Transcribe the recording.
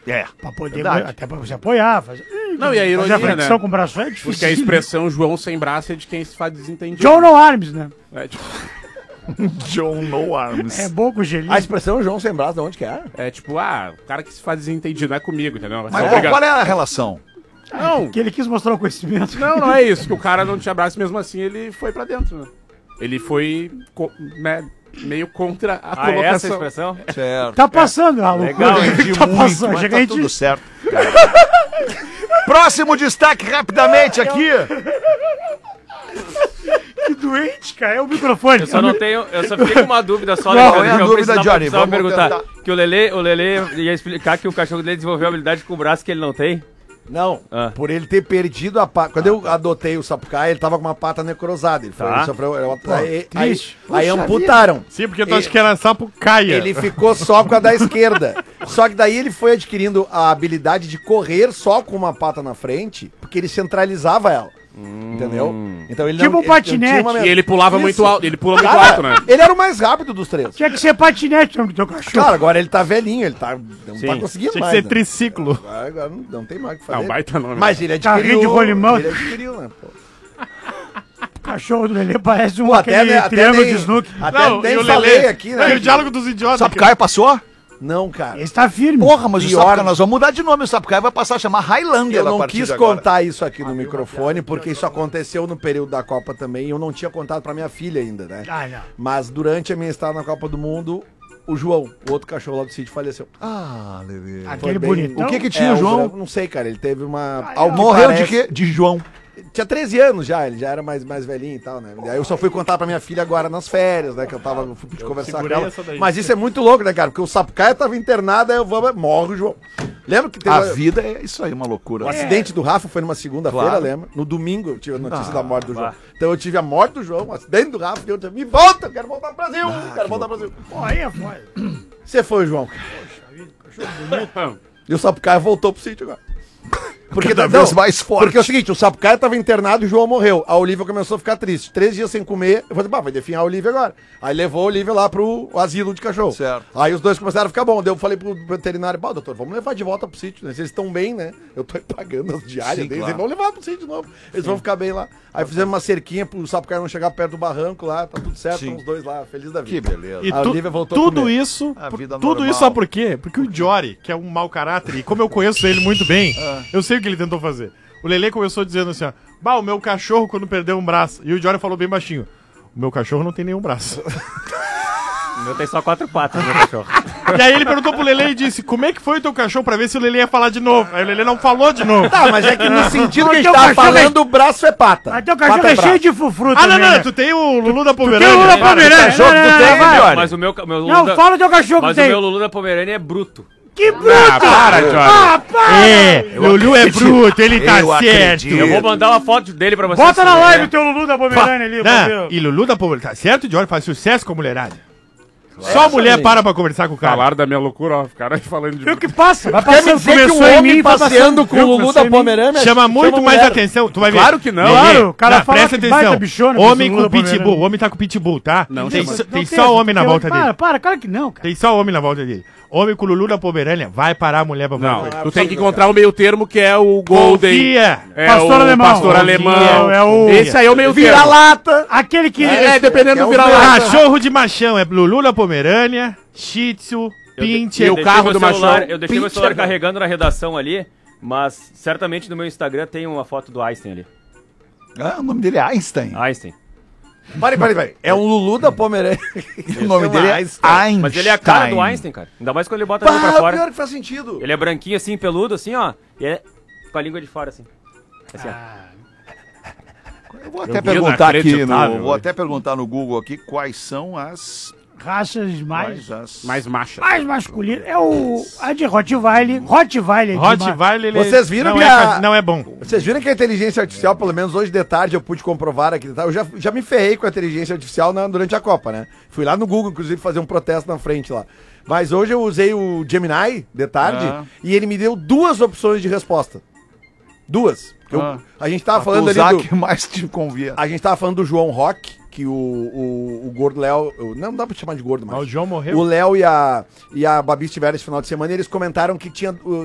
Pra poder, verdade. até pra você apoiar. Não, e a ironia, fazer a flexão né? com o braço é difícil. Porque a expressão João sem braço é de quem se faz desentendido. John No Arms, né? É tipo, John No Arms. É bom com gelinho. A expressão João sem braço, de onde que é? o cara que se faz desentendido, não é comigo, entendeu? Vai ser Mas obrigado. qual é a relação? Não, Que ele quis mostrar o conhecimento. não é isso. Que o cara não te abraça mesmo assim, ele foi pra dentro, né? Ele foi meio contra a Essa colocação. expressão? Certo. Tá passando a loucura. Legal, Entendi Tá muito, passando. mas Chega tá a gente... tudo certo. cara. Próximo destaque rapidamente aqui. Que doente, cara. É o microfone. Eu só fiquei com uma dúvida só. Não, Leandro, é a que eu dúvida, precisava Johnny, vamos perguntar. tentar. Que o Lelê ia explicar que o cachorro dele desenvolveu habilidade com o braço que ele não tem. Não, Ah. por ele ter perdido a pata. Quando eu adotei o Sapucaia, ele tava com uma pata necrosada. Ele, foi, Tá. ele sofreu. Aí triste. amputaram. Sim, porque tu acha que era sapucaia. Ele ficou só com a da esquerda. Só que daí ele foi adquirindo a habilidade de correr só com uma pata na frente, porque ele centralizava ela. Entendeu? Então ele Tipo um ele patinete. tinha uma- E ele pulava Isso. muito alto. Ele pula muito Cara, alto, né? ele era o mais rápido dos três. Tinha que ser patinete o nome do teu cachorro. Claro, agora ele tá velhinho, ele tá, não Sim. tá conseguindo Tinha que mais. ser né? triciclo. Agora não tem mais o que fazer. Não, baita nome. Mas ele Carrinho adquiriu. de rolimão. Ele adquiriu, né? Pô. O cachorro do Lelê parece um Pô, até, aquele né, até triângulo nem, de snooker. até Não, nem e o falei Lelê. aqui, né? E o diálogo dos idiotas. Sapucaia passou? Não, cara. Esse tá firme. Porra, mas o Pior. Sapucaia, nós vamos mudar de nome. O Sapucaia vai passar a chamar Highlander Eu a não partir quis de agora. contar isso aqui no microfone, porque isso aconteceu no período da Copa também, e eu não tinha contado pra minha filha ainda, né? Ah, não. Mas durante a minha estada na Copa do Mundo, o João, o outro cachorro lá do sítio, faleceu. Ah, Lelê. Aquele bem- bonitão. O que tinha o João? branco, não sei, cara, ele teve uma... Ah, Morreu de quê? De João. Tinha 13 anos já, ele já era mais velhinho e tal, né? Aí eu só fui contar pra minha filha agora nas férias, né? Que eu fui de conversar com segurei ela. essa daí. Mas isso é muito louco, né, cara? Porque o Sapucaia tava internado, aí morre o João. Lembra que teve A vida é isso aí, uma loucura. o acidente do Rafa foi numa segunda-feira, Claro. lembra? No domingo eu tive a notícia Ah, da morte do João. Então eu tive a morte do João, o acidente do Rafa, e eu disse, me volta, eu quero voltar pro Brasil, quero voltar pro Brasil. Pô, aí é foda. Você foi, João. E o Sapucaia voltou pro sítio agora. Porque Cada vez mais forte. Porque é o seguinte, o Sapucaia tava internado e o João morreu. A Olivia começou a ficar triste. 3 dias sem comer. Eu falei, vai definhar a Olivia agora. Aí levou a Olivia lá pro asilo de cachorro. Certo. Aí os dois começaram a ficar bom. Daí eu falei pro veterinário, doutor, vamos levar de volta pro sítio, né? Se eles estão bem, né? Eu tô pagando as diárias Sim, deles. claro. Vamos levar pro sítio de novo. Eles vão ficar bem lá. Aí fizemos uma cerquinha pro Sapucaia não chegar perto do barranco lá. Tá tudo certo, Sim. estão os dois lá, feliz da Que vida. beleza. E A Olivia voltou a tudo comer. isso, A vida tudo normal. isso sabe por quê? Porque o Jory, que é um mau caráter, e como eu conheço ele muito bem, eu sei o que ele tentou fazer. O Lelê começou dizendo assim, ó, o meu cachorro quando perdeu um braço. E o Jory falou bem baixinho, o meu cachorro não tem nenhum braço. O meu tem só 4 patas, meu cachorro. E aí ele perguntou pro Lelê e disse, como é que foi o teu cachorro pra ver se o Lelê ia falar de novo. Aí o Lelê não falou de novo. Tá, mas é que no sentido que a gente Teu tava cachorro é- falando, o braço é pata. Mas teu cachorro Pata é braço. cheio de frufru Ah, não, também, não, né? tu tem o Lulu da Tem o Lula Pomerânia. Pomerânia. cachorro que tu tem, vai. Jory? Mas o meu Lulu Não, da- fala o teu cachorro que Mas o tem. meu Lulu da Pomerânia é bruto. Que bruto! Para, Johnny. Ah, para! É, Lulu é bruto, ele tá Eu certo. acredito. Eu vou mandar uma foto dele pra vocês. Bota na verem, live né? o teu Lulu da Pomerânia ali, pra Não, ver. e Lulu da Pomerânia, tá certo, Jory faz sucesso com a mulherada. Só a mulher para pra conversar com o cara. Falaram da minha loucura, ó. Ficaram aí falando de... E o que passa? Vai Quer me passando, dizer que começou um em homem mim, vai passeando passando. com o Lulu Começou da em mim. Pomerânia Chama muito mais mulher. atenção, tu vai ver. Claro que não. Claro, o cara Não, fala presta que baita atenção. bichona, Homem Lulu com da Pomerânia. pitbull, o homem tá com pitbull, tá? Não, tem mas- tem só homem na volta dele. Para, claro que não, cara. Tem só homem na volta dele. Homem com o Lulu da Pomerânia vai parar a mulher pra Não, falar. tu tem que encontrar o meio termo que é o Golden. Confia. É Pastor o alemão. Pastor Confia, alemão. é o- Esse aí é o meio termo. Vira-lata. Aquele que... Dependendo do um vira-lata. Cachorro de machão é Lulu da Pomerânia, Shih Tzu, Pinscher. E o Deixei carro meu do celular- machão. Eu deixei meu celular carregando na redação ali, mas certamente no meu Instagram tem uma foto do Einstein ali. Ah, o nome dele é Einstein. Einstein. Peraí. É um Lulu da Pomerânia. o nome dele é Einstein. Mas ele é a cara do Einstein, cara. Ainda mais quando ele bota a língua pra Pá, fora. pior que faz sentido. Ele é branquinho assim, peludo assim, ó. E é com a língua de fora assim. Assim, ó. Eu vou Eu até vi perguntar aqui, inacreditável, vou hoje. até perguntar no Google aqui quais são as... Raças mais... Mais macha. Mais masculino. É o... A de Rottweiler. Rottweiler. de Rottweiler, ele Vocês viram não que é, a- não é bom. Vocês viram que a inteligência artificial, pelo menos hoje de tarde, eu pude comprovar aqui. Tá? Eu já me ferrei com a inteligência artificial durante a Copa, né? Fui lá no Google, inclusive, fazer um protesto na frente lá. Mas hoje eu usei o Gemini de tarde e ele me deu 2 opções de resposta. 2. A gente tava falando ali usar do... que mais te convia. A gente tava falando do João Rock, que o gordo Léo... Não dá pra chamar de gordo, Mas o mas... João morreu. O Léo e a Babi estiveram esse final de semana e eles comentaram que tinha